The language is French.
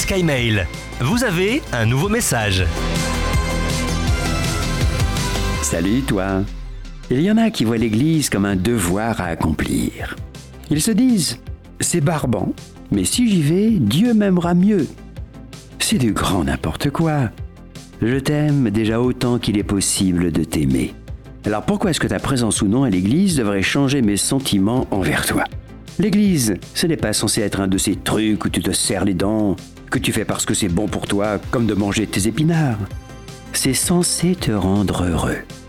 Skymail. Vous avez un nouveau message. Salut toi. Il y en a qui voient l'église comme un devoir à accomplir. Ils se disent, c'est barbant, mais si j'y vais, Dieu m'aimera mieux. C'est du grand n'importe quoi. Je t'aime déjà autant qu'il est possible de t'aimer. Alors pourquoi est-ce que ta présence ou non à l'église devrait changer mes sentiments envers toi ? L'église, ce n'est pas censé être un de ces trucs où tu te serres les dents, que tu fais parce que c'est bon pour toi, comme de manger tes épinards. C'est censé te rendre heureux.